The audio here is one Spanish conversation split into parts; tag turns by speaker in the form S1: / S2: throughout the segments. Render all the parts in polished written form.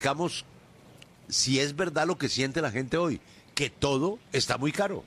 S1: Digamos, si es verdad lo que siente la gente hoy, que todo está muy caro.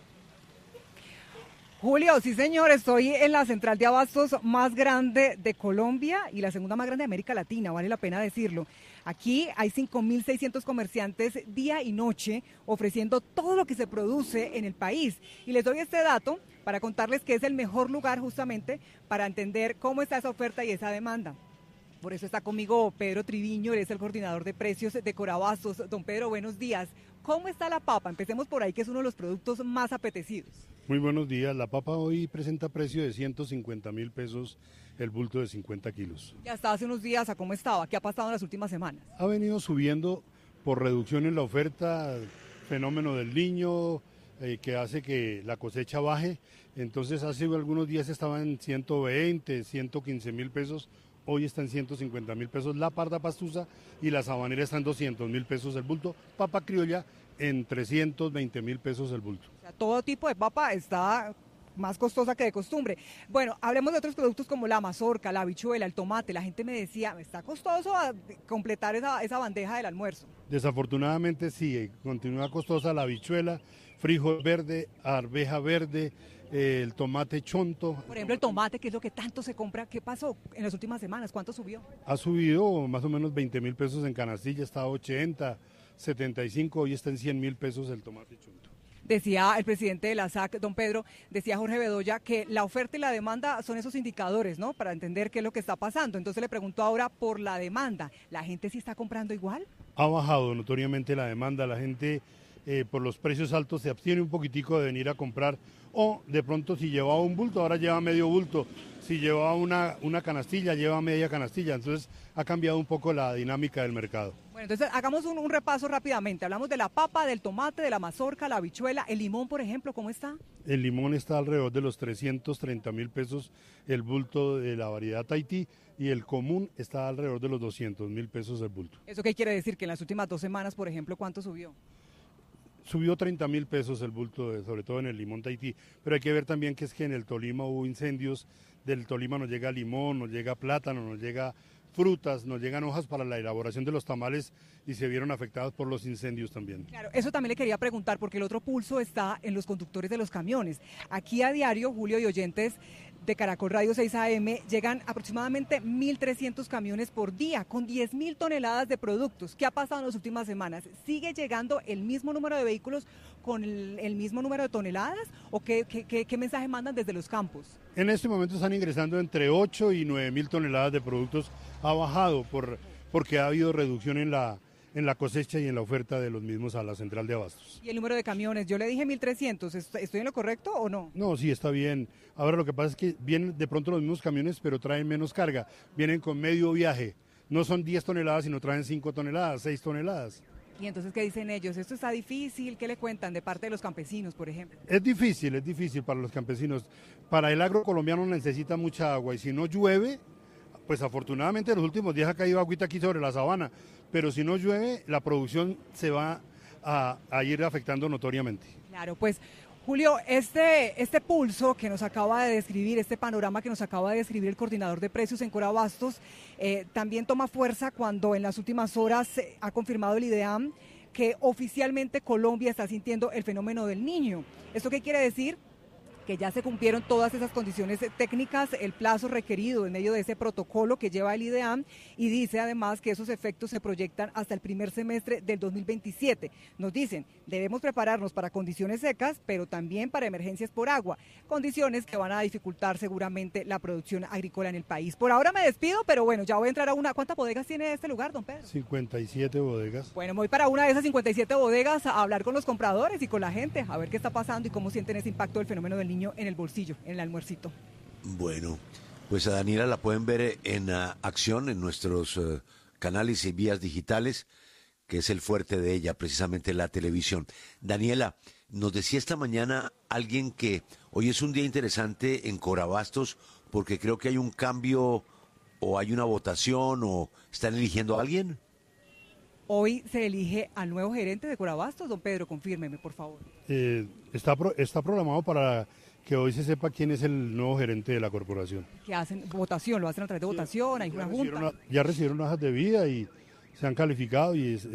S2: Julio, sí señor, estoy en la central de abastos más grande de Colombia y la segunda más grande de América Latina, vale la pena decirlo. Aquí hay 5.600 comerciantes día y noche ofreciendo todo lo que se produce en el país. Y les doy este dato para contarles que es el mejor lugar justamente para entender cómo está esa oferta y esa demanda. Por eso está conmigo Pedro Triviño, él es el coordinador de precios de Corabastos. Don Pedro, buenos días. ¿Cómo está la papa? Empecemos por ahí, que es uno de los productos más apetecidos.
S3: Muy buenos días. La papa hoy presenta precio de 150.000 pesos el bulto de 50 kilos.
S2: Ya hasta hace unos días, ¿a cómo estaba? ¿Qué ha pasado en las últimas semanas?
S3: Ha venido subiendo por reducción en la oferta, fenómeno del Niño, que hace que la cosecha baje. Entonces hace algunos días estaba en 120, 115.000 pesos. Hoy está en 150.000 pesos la parda pastusa y la sabanera está en 200.000 pesos el bulto. Papa criolla en 320.000 pesos el bulto.
S2: O sea, todo tipo de papa está más costosa que de costumbre. Bueno, hablemos de otros productos como la mazorca, la habichuela, el tomate. La gente me decía, está costoso completar esa bandeja del almuerzo.
S3: Desafortunadamente sí, continúa costosa la habichuela, frijol verde, arveja verde, el tomate chonto.
S2: Por ejemplo, el tomate, que es lo que tanto se compra, ¿qué pasó en las últimas semanas? ¿Cuánto subió?
S3: Ha subido más o menos 20.000 pesos en canastilla, está a 80, 75, hoy está en 100.000 pesos el tomate chonto.
S2: Decía el presidente de la SAC, don Pedro, decía Jorge Bedoya, que la oferta y la demanda son esos indicadores, ¿no? Para entender qué es lo que está pasando. Entonces le pregunto ahora por la demanda. ¿La gente sí está comprando igual?
S3: Ha bajado notoriamente la demanda, la gente por los precios altos se abstiene un poquitico de venir a comprar, o de pronto si llevaba un bulto, ahora lleva medio bulto, si llevaba una canastilla, lleva media canastilla, entonces ha cambiado un poco la dinámica del mercado.
S2: Bueno, entonces hagamos un repaso rápidamente. Hablamos de la papa, del tomate, de la mazorca, la habichuela, el limón, por ejemplo, ¿cómo está?
S3: El limón está alrededor de los 330.000 pesos el bulto de la variedad Tahití y el común está alrededor de los 200.000 pesos el bulto.
S2: ¿Eso qué quiere decir? Que en las últimas 2 semanas, por ejemplo, ¿cuánto subió?
S3: Subió 30.000 pesos el bulto, sobre todo en el limón Tahití, pero hay que ver también que es que en el Tolima hubo incendios, del Tolima nos llega limón, nos llega plátano, nos llega frutas, nos llegan hojas para la elaboración de los tamales y se vieron afectados por los incendios también.
S2: Claro, eso también le quería preguntar porque el otro pulso está en los conductores de los camiones. Aquí a diario, Julio y oyentes de Caracol Radio 6 AM, llegan aproximadamente 1.300 camiones por día con 10.000 toneladas de productos. ¿Qué ha pasado en las últimas semanas? ¿Sigue llegando el mismo número de vehículos con el mismo número de toneladas o qué mensaje mandan desde los campos?
S3: En este momento están ingresando entre 8 y 9.000 toneladas de productos. Ha bajado porque ha habido reducción en la cosecha y en la oferta de los mismos a la central de abastos.
S2: ¿Y el número de camiones? Yo le dije 1.300, ¿estoy en lo correcto o no?
S3: No, sí, está bien. Ahora lo que pasa es que vienen de pronto los mismos camiones, pero traen menos carga. Vienen con medio viaje. No son 10 toneladas, sino traen 5 toneladas, 6 toneladas.
S2: ¿Y entonces qué dicen ellos? ¿Esto está difícil? ¿Qué le cuentan de parte de los campesinos, por ejemplo?
S3: Es difícil para los campesinos. Para el agro colombiano necesita mucha agua y si no llueve, pues afortunadamente en los últimos días ha caído agüita aquí sobre la sabana, pero si no llueve la producción se va a ir afectando notoriamente.
S2: Claro, pues Julio, este pulso que nos acaba de describir, este panorama que nos acaba de describir el coordinador de precios en Corabastos, también toma fuerza cuando en las últimas horas ha confirmado el IDEAM que oficialmente Colombia está sintiendo el fenómeno del Niño. ¿Esto qué quiere decir? Que ya se cumplieron todas esas condiciones técnicas, el plazo requerido en medio de ese protocolo que lleva el IDEAM y dice además que esos efectos se proyectan hasta el primer semestre del 2027. Nos dicen, debemos prepararnos para condiciones secas, pero también para emergencias por agua, condiciones que van a dificultar seguramente la producción agrícola en el país. Por ahora me despido, pero bueno, ya voy a entrar a una. ¿Cuántas bodegas tiene este lugar, don Pedro?
S3: 57 bodegas.
S2: Bueno, me voy para una de esas 57 bodegas a hablar con los compradores y con la gente, a ver qué está pasando y cómo sienten ese impacto del fenómeno del Niño en el bolsillo, en el almuercito.
S1: Bueno, pues a Daniela la pueden ver en acción en nuestros canales y vías digitales, que es el fuerte de ella, precisamente la televisión. Daniela, nos decía esta mañana alguien que hoy es un día interesante en Corabastos porque creo que hay un cambio o hay una votación o están eligiendo a alguien.
S2: Hoy se elige al nuevo gerente de Corabastos, don Pedro, confírmeme, por favor.
S3: Está programado para que hoy se sepa quién es el nuevo gerente de la corporación.
S2: ¿Qué hacen? Votación, lo hacen a través de votación, hay una junta.
S3: Ya recibieron hojas de vida y se han calificado y